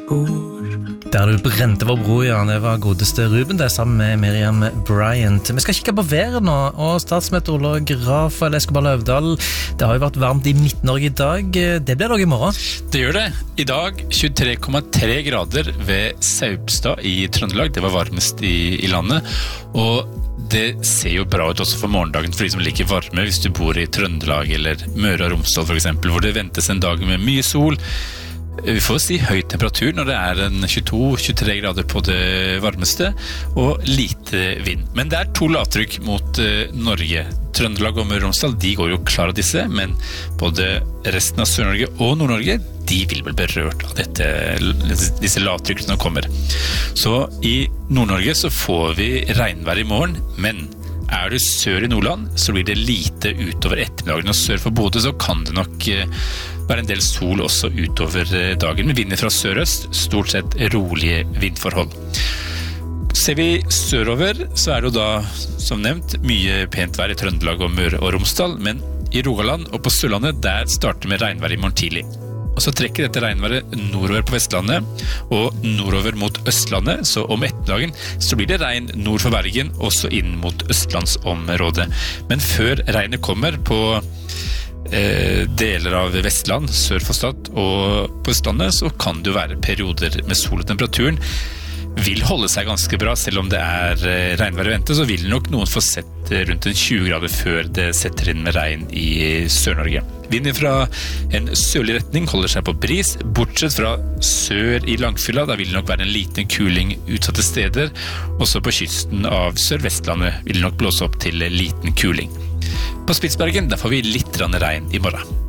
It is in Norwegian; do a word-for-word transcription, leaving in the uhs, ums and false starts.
Der du brente vår bro, ja, det var godeste Ruben, det er sammen med Miriam Bryant. Vi skal kikke på været nå, og statsmeteorolog Rafael Escobar Løvdahl, det har jo vært varmt i Midt-Norge i dag, det blir det også i morgen. Det gjør det. I dag tjuetre komma tre grader ved Saupstad i Trøndelag, det var varmest i, i landet, og det ser jo bra ut også for morgendagen for de som liker varme, hvis du bor i Trøndelag eller Møre og Romsdal for eksempel, hvor det ventes en dag med mye sol. Vi får si høy temperatur når det er en tjueto til tjuetre grader på det varmeste, og lite vind. Men det er to lavtrykk mot uh, Norge. Trøndelag og Møre og Romsdal, de går jo klar av disse, men både resten av Sør-Norge og Nord-Norge, de vil bli berørt av dette, disse lavtrykkene som kommer. Så i Nord-Norge så får vi regnvær i morgen, men er du sør i Nordland, så blir det lite utover ettermiddagen, og sør for Bodø så kan det nok være en del sol også utover dagen, med vinder fra sørøst, stort sett rolige vindforhold. Ser vi sørover, så er det jo da, som nevnt, mye pent vær i Trøndelag og Møre og Romsdal, men i Rogaland og på Sørlandet, der starter med regnvær i morgen tidlig. Og så trekker dette regnværet nordover på Vestlandet og nordover mot Østlandet, så om ettermiddagen så blir det regn nord for Bergen, også inn mot Østlandsområdet. Men før regnet kommer på eh, deler av Vestland, sør for Stad og på Østlandet, så kan det jo være perioder med sol, og temperaturen vil holde seg ganske bra, selv om det er regnvær i vente, så vil nok noen få sett rundt en tjue grader før det setter inn med regn i Sør-Norge. Vinden fra en sørlig retning holder seg på bris, bortsett fra sør i Langfylla, da vil det nok være en liten kuling utsatte steder, også på kysten av Sør-Vestlandet vil det nok blåse opp til liten kuling. På Spitsbergen, der får vi litt regn i morgen.